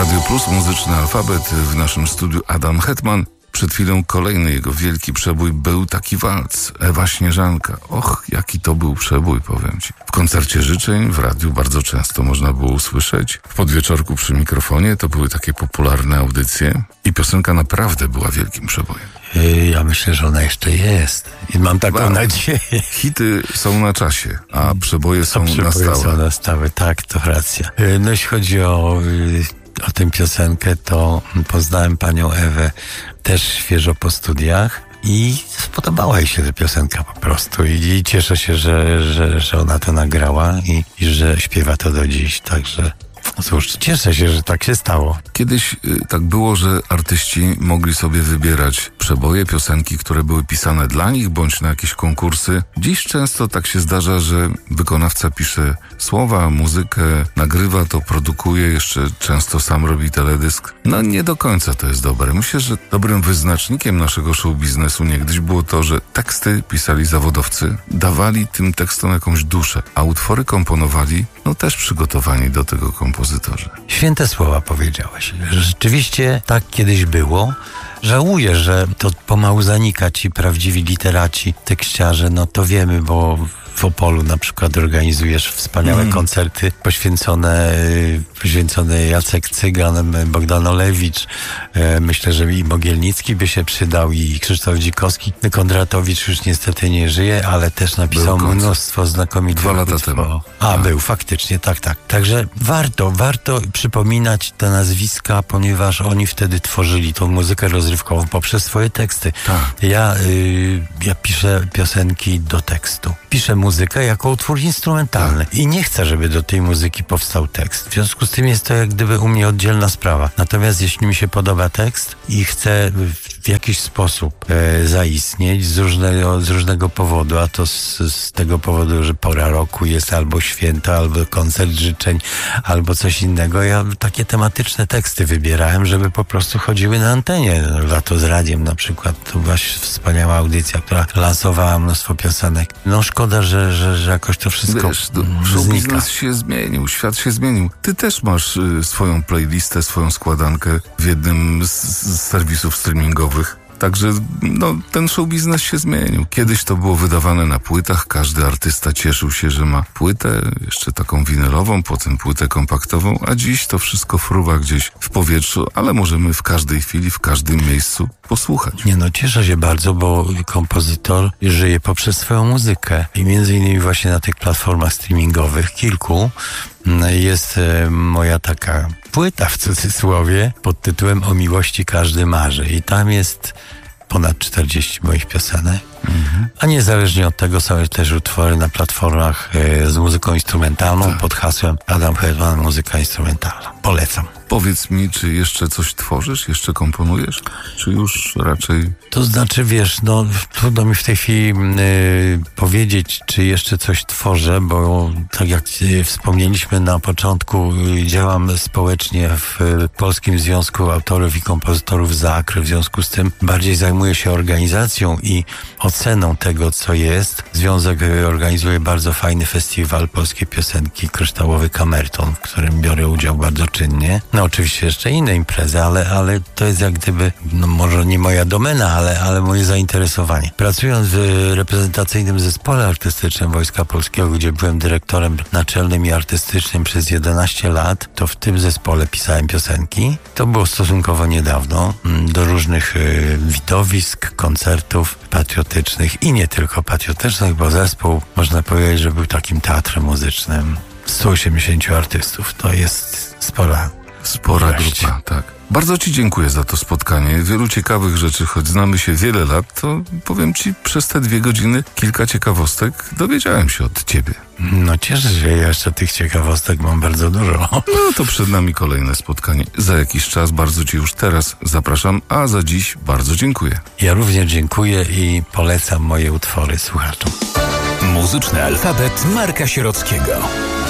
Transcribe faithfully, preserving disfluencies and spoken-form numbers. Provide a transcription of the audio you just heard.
Radio Plus, Muzyczny Alfabet, w naszym studiu Adam Hetman. Przed chwilą kolejny jego wielki przebój był taki walc, Ewa Śnieżanka. Och, jaki to był przebój, powiem ci. W koncercie życzeń w radiu bardzo często można było usłyszeć. W podwieczorku przy mikrofonie to były takie popularne audycje i piosenka naprawdę była wielkim przebojem. Ja myślę, że ona jeszcze jest i mam taką wow. nadzieję. Hity są na czasie, a przeboje są a przeboje na stałe. są na stałe, tak, to racja. No jeśli chodzi o... O tę piosenkę, to poznałem panią Ewę też świeżo po studiach i spodobała jej się ta piosenka po prostu i, i cieszę się, że, że, że ona to nagrała i, i że śpiewa to do dziś, także cóż, cieszę się, że tak się stało. Kiedyś y, tak było, że artyści mogli sobie wybierać przeboje, piosenki, które były pisane dla nich, bądź na jakieś konkursy. Dziś często tak się zdarza, że wykonawca pisze słowa, muzykę, nagrywa to, produkuje, jeszcze często sam robi teledysk. No nie do końca to jest dobre. Myślę, że dobrym wyznacznikiem naszego show biznesu niegdyś było to, że teksty pisali zawodowcy, dawali tym tekstom jakąś duszę, a utwory komponowali, no też przygotowani do tego kompozytorzy. Święte słowa powiedziałeś. Rzeczywiście tak kiedyś było. Żałuję, że to pomału zanika, ci prawdziwi literaci, tekściarze, no to wiemy, bo w Opolu na przykład organizujesz wspaniałe mm. koncerty poświęcone, poświęcone Jacek Cygan, Bogdan Olewicz. Myślę, że i Mogielnicki by się przydał i Krzysztof Dzikowski. Kondratowicz już niestety nie żyje, ale też napisał mnóstwo znakomitych Dwa lata utworów. temu. A, tak. był, faktycznie, tak, tak. Także warto, warto przypominać te nazwiska, ponieważ oni wtedy tworzyli tą muzykę rozrywkową poprzez swoje teksty. Tak. Ja, y, ja piszę piosenki do tekstu. Piszę muzykę jako utwór instrumentalny i nie chcę, żeby do tej muzyki powstał tekst. W związku z tym jest to jak gdyby u mnie oddzielna sprawa. Natomiast jeśli mi się podoba tekst i chcę w jakiś sposób e, zaistnieć z różnego, z różnego powodu, a to z, z tego powodu, że pora roku jest albo święto, albo koncert życzeń, albo coś innego. Ja takie tematyczne teksty wybierałem, żeby po prostu chodziły na antenie. Lato z radiem na przykład. To była wspaniała audycja, która lansowała mnóstwo piosenek. No szkoda, że, że, że jakoś to wszystko Wiesz, to show biznes się zmienił, świat się zmienił. Ty też masz y, swoją playlistę, swoją składankę w jednym z, z serwisów streamingowych. Także no, ten show biznes się zmienił. Kiedyś to było wydawane na płytach, każdy artysta cieszył się, że ma płytę, jeszcze taką winylową, potem płytę kompaktową, a dziś to wszystko fruwa gdzieś w powietrzu, ale możemy w każdej chwili, w każdym miejscu posłuchać. Nie no, cieszę się bardzo, bo kompozytor żyje poprzez swoją muzykę i między innymi właśnie na tych platformach streamingowych, kilku, jest moja taka płyta w cudzysłowie pod tytułem O miłości każdy marzy i tam jest ponad czterdzieści moich piosenek. Mhm. A niezależnie od tego są też utwory na platformach e, z muzyką instrumentalną tak. pod hasłem Adam Hetman, muzyka instrumentalna. Polecam. Powiedz mi, czy jeszcze coś tworzysz? Jeszcze komponujesz? Czy już raczej... To znaczy, wiesz, no trudno mi w tej chwili y, powiedzieć, czy jeszcze coś tworzę, bo tak jak y, wspomnieliśmy na początku, y, działam społecznie w y, Polskim Związku Autorów i Kompozytorów Zakry. W związku z tym bardziej zajmuję się organizacją i oceną tego, co jest. Związek y, organizuje bardzo fajny festiwal polskiej piosenki, Kryształowy Kamerton, w którym biorę udział bardzo czynnie. No oczywiście jeszcze inne imprezy, ale, ale to jest jak gdyby, no może nie moja domena, ale, ale moje zainteresowanie. Pracując w reprezentacyjnym zespole artystycznym Wojska Polskiego, gdzie byłem dyrektorem naczelnym i artystycznym przez jedenaście lat, to w tym zespole pisałem piosenki. To było stosunkowo niedawno, do różnych y, widowisk, koncertów patriotycznych i nie tylko patriotycznych, bo zespół, można powiedzieć, że był takim teatrem muzycznym. sto osiemdziesięciu artystów. To jest spora Spora grupa, tak. Bardzo ci dziękuję za to spotkanie. Wielu ciekawych rzeczy, choć znamy się wiele lat, to powiem ci, przez te dwie godziny kilka ciekawostek dowiedziałem się od ciebie. No cieszę się, ja jeszcze tych ciekawostek mam bardzo dużo. No to przed nami kolejne spotkanie. Za jakiś czas bardzo ci już teraz zapraszam, a za dziś bardzo dziękuję. Ja również dziękuję i polecam moje utwory słuchaczom. Muzyczny alfabet Marka Sierockiego.